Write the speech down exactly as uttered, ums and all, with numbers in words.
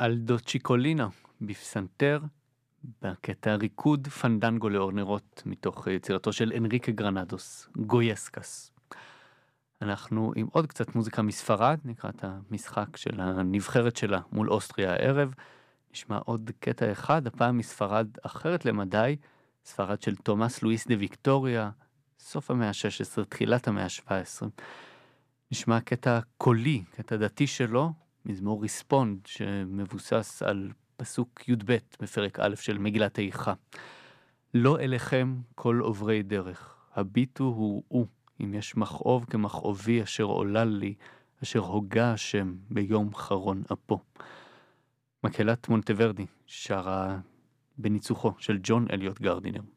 אלדו צ'יקולינו בפסנתר, בקטע ריקוד פנדנגו לאור נרות, מתוך יצירתו של אנריקה גרנדוס, גויסקס. אנחנו עם עוד קצת מוזיקה מספרד, נקרא את המשחק של הנבחרת שלה מול אוסטריה הערב. נשמע עוד קטע אחד, הפעם מספרד אחרת למדי, ספרד של תומאס לואיס דה ויקטוריה, סוף המאה ה-שש עשרה, תחילת המאה ה-שבע עשרה. נשמע קטע קולי, קטע דתי שלו, מזמור ריספונד, שמבוסס על פסוק י' ב' בפרק א' של מגילת איכה. לא אליכם כל עוברי דרך, הביטו הוא הוא, אם יש מכאוב כמכאובי אשר עולה לי, אשר הוגה השם ביום חרון אפו. מקהלת מונטוורדי שרה בניצוחו של ג'ון אליוט גרדינר.